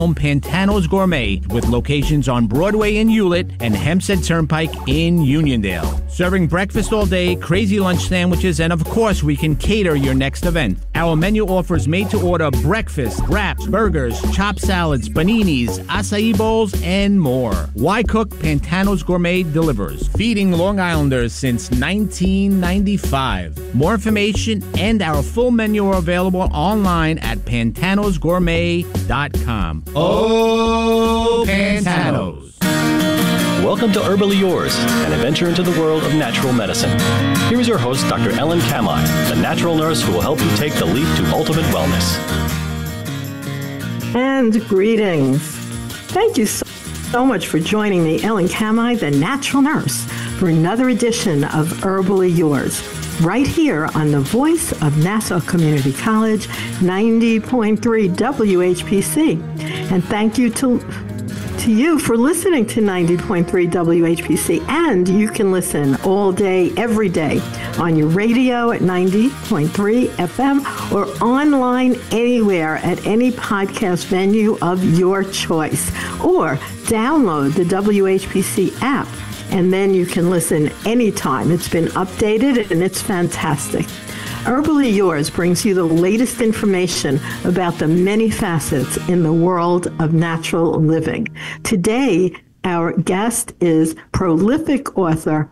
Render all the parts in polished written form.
Pantano's Gourmet, with locations on Broadway in Hewlett and Hempstead Turnpike in Uniondale. Serving breakfast all day, crazy lunch sandwiches, and of course, we can cater your next event. Our menu offers made-to-order breakfast, wraps, burgers, chopped salads, paninis, acai bowls, and more. Why cook? Pantano's Gourmet delivers. Feeding Long Islanders since 1995. More information and our full menu are available online at pantanosgourmet.com. Oh, Pantanos. Welcome to Herbally Yours, an adventure into the world of natural medicine. Here is your host, Dr. Ellen Kamai, the natural nurse who will help you take the leap to ultimate wellness. And greetings. Thank you so much for joining me, Ellen Kamai, the natural nurse, for another edition of Herbally Yours, right here on the voice of Nassau Community College, 90.3 WHPC. And thank you to you for listening to 90.3 WHPC. And you can listen all day, every day on your radio at 90.3 FM or online anywhere at any podcast venue of your choice. Or download the WHPC app, and then you can listen anytime. It's been updated and it's fantastic. Herbally Yours brings you the latest information about the many facets in the world of natural living. Today, our guest is prolific author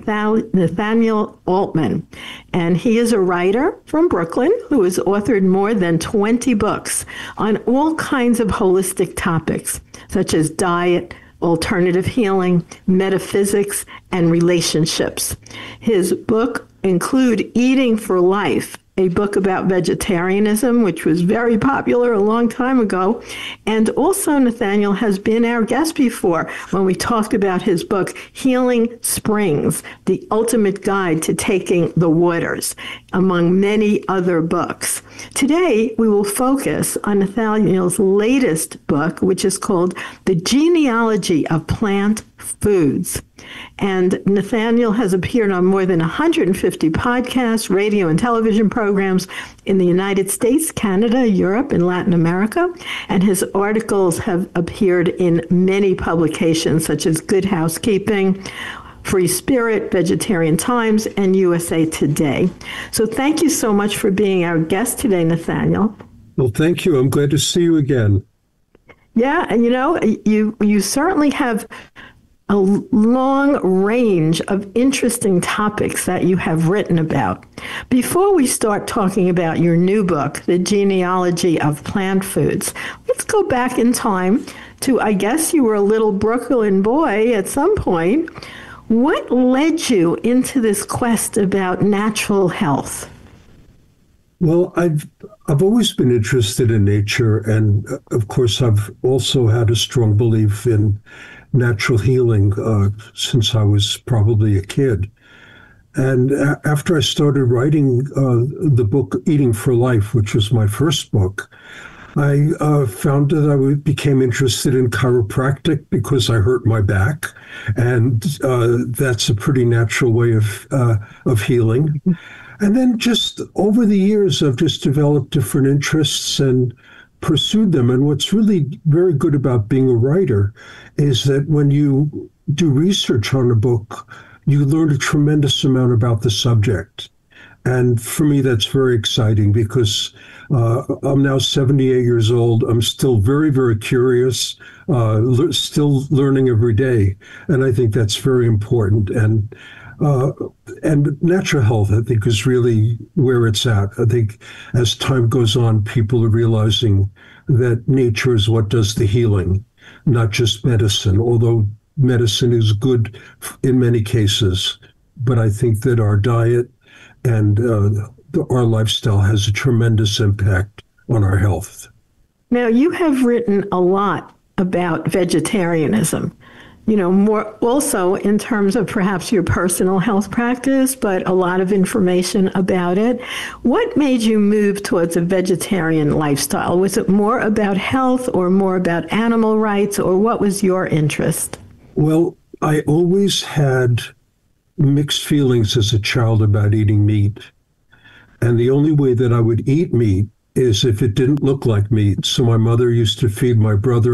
Nathaniel Altman, and he is a writer from Brooklyn who has authored more than 20 books on all kinds of holistic topics, such as diet, alternative healing, metaphysics, and relationships. His book include Eating for Life, a book about vegetarianism, which was very popular a long time ago. And also Nathaniel has been our guest before when we talked about his book, Healing Springs, the ultimate guide to taking the waters, among many other books. Today, we will focus on Nathaniel's latest book, which is called The Genealogy of Plant Foods. And Nathaniel has appeared on more than 150 podcasts, radio and television programs in the United States, Canada, Europe, and Latin America. And his articles have appeared in many publications such as Good Housekeeping, Free Spirit, Vegetarian Times, and USA Today. So thank you so much for being our guest today, Nathaniel. Well, thank you. I'm glad to see you again. Yeah, and you certainly have a long range of interesting topics that you have written about. Before we start talking about your new book, The Genealogy of Plant Foods, let's go back in time to, I guess you were a little Brooklyn boy at some point. What led you into this quest about natural health? Well, I've always been interested in nature, and of course, I've also had a strong belief in natural healing since I was probably a kid. And after I started writing the book Eating for Life, which was my first book, I found that I became interested in chiropractic because I hurt my back, and that's a pretty natural way of healing. And then just over the years, I've just developed different interests and pursued them. And what's really very good about being a writer is that when you do research on a book, you learn a tremendous amount about the subject. And for me, that's very exciting because I'm now 78 years old. I'm still very, very curious, still learning every day. And I think that's very important. And natural health, I think, is really where it's at. I think as time goes on, people are realizing that nature is what does the healing, not just medicine, although medicine is good in many cases. But I think that our diet and our lifestyle has a tremendous impact on our health. Now, you have written a lot about vegetarianism. More also in terms of perhaps your personal health practice, but a lot of information about it. What made you move towards a vegetarian lifestyle? Was it more about health or more about animal rights, or what was your interest? Well, I always had mixed feelings as a child about eating meat. And the only way that I would eat meat is if it didn't look like meat. So my mother used to feed my brother